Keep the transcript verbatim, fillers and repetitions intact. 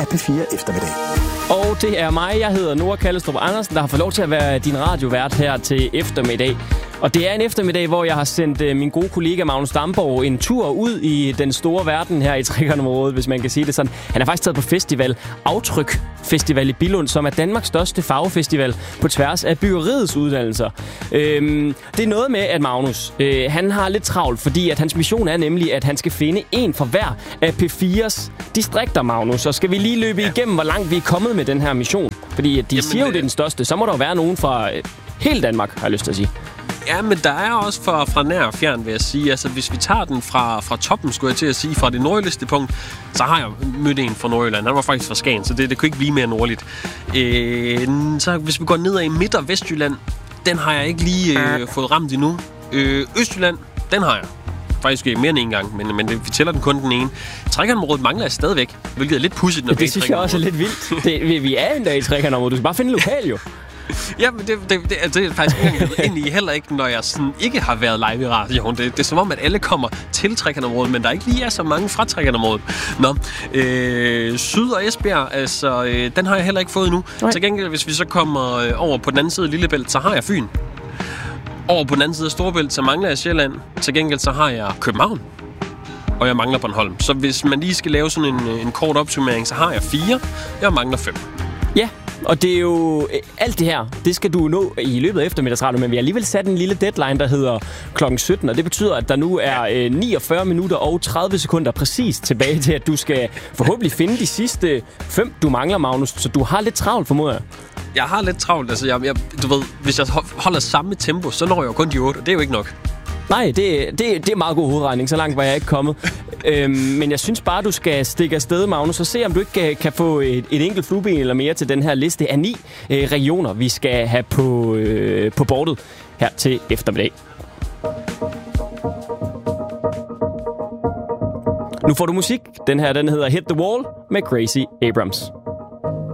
af P fire Eftermiddag. Og det er mig, jeg hedder Nora Kallestrup Andersen, der har fået lov til at være din radiovært her til eftermiddag. Og det er en eftermiddag, hvor jeg har sendt uh, min gode kollega Magnus Damborg en tur ud i den store verden her i Trekantområdet, hvis man kan sige det sådan. Han er faktisk taget på festival, Aftryk Festival i Billund, som er Danmarks største farvefestival på tværs af byggeriets uddannelser. Øhm, det er noget med, at Magnus, øh, han har lidt travlt, fordi at hans mission er nemlig, at han skal finde en for hver af P fires distrikter, Magnus. Så skal vi lige løbe igennem, hvor langt vi er kommet med den her mission. Fordi at de Jamen, siger jo, det er den største. Så må der jo være nogen fra øh, hele Danmark, har jeg lyst til at sige. Ja, men der er også fra, fra nær og fjern, vil jeg sige. Altså, hvis vi tager den fra, fra toppen, skulle jeg til at sige, fra det nordligste punkt, så har jeg mødt en fra Nordjylland. Han var faktisk fra Skagen, så det, det kunne ikke blive mere nordligt. Øh, så hvis vi går nedad i Midt- og Vestjylland, den har jeg ikke lige øh, fået ramt endnu. Øh, Østjylland, den har jeg. Faktisk mere end en gang, men, men det, vi tæller den kun den ene. Trekantområdet mangler jeg stadigvæk, hvilket er lidt pudsigt, når det, det synes jeg også er lidt vildt. Det, vi, vi er en dag i Trekantområdet. Du skal bare finde lokal, jo. Ja, men det, det, det, det er faktisk ikke engang ind i, heller ikke, når jeg sådan ikke har været live i radioen. Det, det er som om, at alle kommer til Trekantområdet, men der ikke lige er så mange fra Trekantområdet. Nå, øh, Syd- og Esbjerg, altså, øh, den har jeg heller ikke fået endnu. Nej. Til gengæld, hvis vi så kommer øh, over på den anden side af Lillebælt, så har jeg Fyn. Over på den anden side af Storebælt, så mangler jeg Sjælland. Til gengæld, så har jeg København. Og jeg mangler Bornholm. Så hvis man lige skal lave sådan en, en kort opsummering, så har jeg fire. Jeg mangler fem. Ja. Og det er jo alt det her, det skal du nå i løbet af eftermiddagsradio, men vi har alligevel sat en lille deadline, der hedder klokken sytten, og det betyder, at der nu er øh, niogfyrre minutter og tredive sekunder præcis tilbage til, at du skal forhåbentlig finde de sidste fem, du mangler, Magnus, så du har lidt travlt, formoder jeg. Jeg har lidt travlt, altså jeg, jeg, du ved, hvis jeg holder samme tempo, så når jeg jo kun de otte, og det er jo ikke nok. Nej, det, det, det er meget god hovedregning. Så langt var jeg ikke kommet. øhm, men jeg synes bare, du skal stikke afsted, Magnus, og se, om du ikke kan, kan få et, et enkelt flueben eller mere til den her liste af ni øh, regioner, vi skal have på, øh, på bordet her til eftermiddag. Nu får du musik. Den her, den hedder Hit the Wall med Gracie Abrams.